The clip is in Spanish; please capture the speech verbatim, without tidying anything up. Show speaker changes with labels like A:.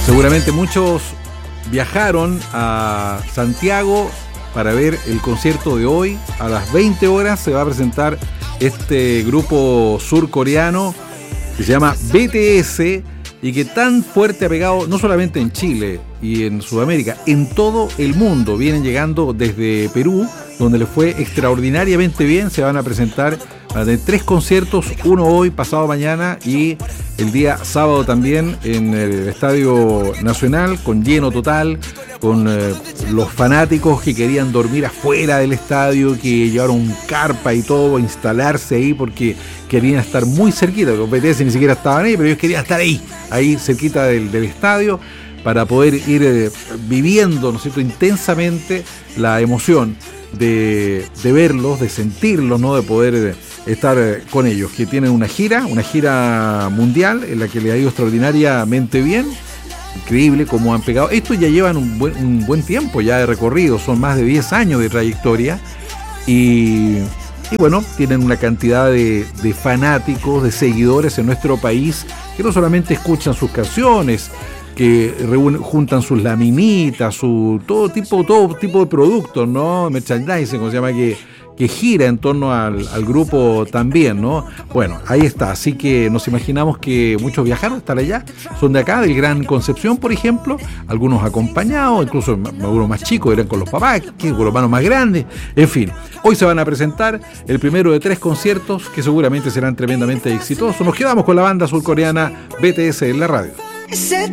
A: Seguramente muchos viajaron a Santiago para ver el concierto de hoy. A las veinte horas se va a presentar este grupo surcoreano que se llama B T S y que tan fuerte ha pegado no solamente en Chile y en Sudamérica, en todo el mundo. Vienen llegando desde Perú, donde les fue extraordinariamente bien. Se van a presentar de tres conciertos, uno hoy, pasado mañana y el día sábado también en el Estadio Nacional, con lleno total, con eh, los fanáticos que querían dormir afuera del estadio, que llevaron carpa y todo a instalarse ahí porque querían estar muy cerquita. Los B T S ni siquiera estaban ahí, pero ellos querían estar ahí, ahí cerquita del, del estadio, para poder ir eh, viviendo, ¿no es cierto?, intensamente la emoción de, de verlos, de sentirlos, ¿no?, de poder eh, estar eh, con ellos, que tienen una gira, una gira mundial en la que les ha ido extraordinariamente bien. Increíble cómo han pegado. Estos ya llevan un buen, un buen tiempo ya de recorrido, son más de diez años de trayectoria y, y bueno, tienen una cantidad de, de fanáticos, de seguidores en nuestro país que no solamente escuchan sus canciones, que reúnen, juntan sus laminitas, su todo tipo, todo tipo de productos, ¿no? Merchandising, como se llama, que, que gira en torno al, al grupo también, ¿no? Bueno, ahí está, así que nos imaginamos que muchos viajaron, están allá, son de acá, del Gran Concepción, por ejemplo, algunos acompañados, incluso algunos más chicos, eran con los papás, con los hermanos más grandes, en fin. Hoy se van a presentar el primero de tres conciertos que seguramente serán tremendamente exitosos. Nos quedamos con la banda surcoreana B T S en la radio.